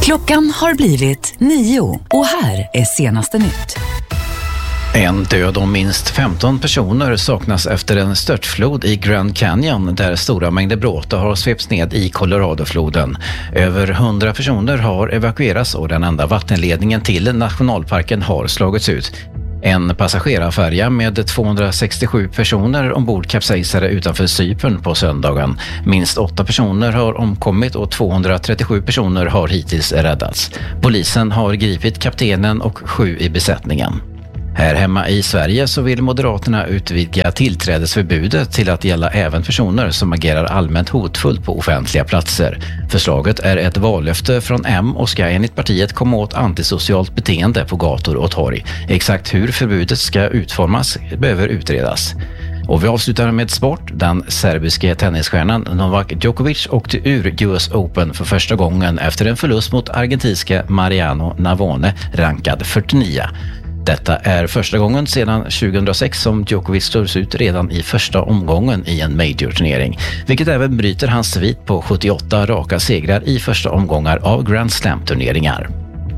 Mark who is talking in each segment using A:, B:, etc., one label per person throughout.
A: Klockan har blivit 9 och här är senaste nytt.
B: En död och minst 15 personer saknas efter en störtflod i Grand Canyon där stora mängder bråte har svepts ned i Coloradofloden. Över 100 personer har evakuerats och den enda vattenledningen till nationalparken har slagits ut. En passagerarfärja med 267 personer ombord kapsejsade utanför Cypern på söndagen. Minst 8 personer har omkommit och 237 personer har hittills räddats. Polisen har gripit kaptenen och 7 i besättningen. Här hemma i Sverige så vill Moderaterna utvidga tillträdesförbudet till att gälla även personer som agerar allmänt hotfullt på offentliga platser. Förslaget är ett vallöfte från M och ska enligt partiet komma åt antisocialt beteende på gator och torg. Exakt hur förbudet ska utformas behöver utredas. Och vi avslutar med sport. Den serbiske tennisstjärnan Novak Djokovic åkte ur US Open för första gången efter en förlust mot argentinska Mariano Navone, rankad 49. Detta är första gången sedan 2006 som Djokovic slås ut redan i första omgången i en major-turnering, vilket även bryter hans svit på 78 raka segrar i första omgångar av Grand Slam-turneringar.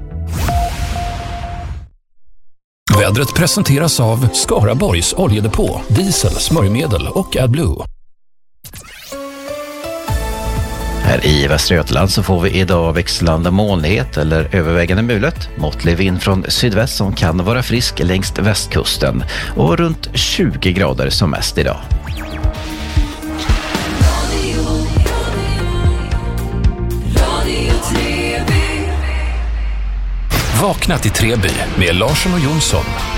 C: Vädret presenteras av Skaraborgs oljedepå, diesel, smörjmedel och AdBlue.
B: Här i Västra Götaland så får vi idag växlande molnighet eller övervägande mulet. Måttlig vind från sydväst som kan vara frisk längs västkusten och runt 20 grader som mest idag.
C: Vakna till Treby med Larsson och Jonsson.